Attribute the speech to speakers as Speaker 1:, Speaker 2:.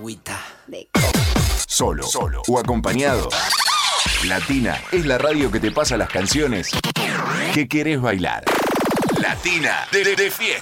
Speaker 1: agüita.
Speaker 2: Solo o acompañado. Latina es la radio que te pasa las canciones que querés bailar. Latina de fiesta.